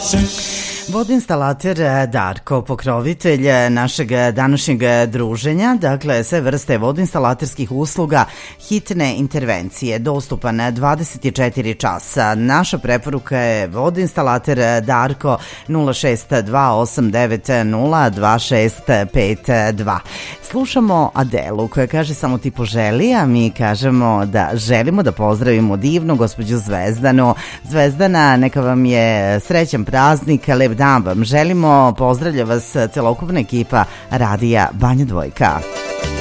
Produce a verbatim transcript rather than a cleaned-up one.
Vodinstalater Darko, pokrovitelj našeg današnjeg druženja, dakle sve vrste vodinstalaterskih usluga hitne intervencije, dostupan dvadeset četiri časa. Naša preporuka je vodinstalater Darko nula šest dva osam devet nula dva šest pet dva. Slušamo Adelu koja kaže samo ti poželi, a mi kažemo da želimo da pozdravimo divnu gospođu Zvezdanu. Zvezdana, neka vam je srećan praznik, lep dan vam želimo, pozdravlja vas celokupna ekipa Radija Banja Dvojka.